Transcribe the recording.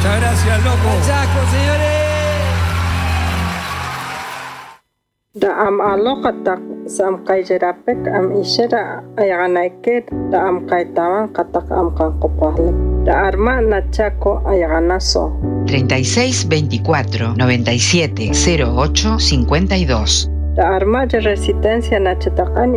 Muchas gracias, loco. Chaco, señores. Da am aloqatak sam qayjarapek am ishara ayaganaike da am qaytawan qatak am qanqopaqlik da arma nachaco ayaganaso 36 24 97 08 52 da arma de resistencia nachataqani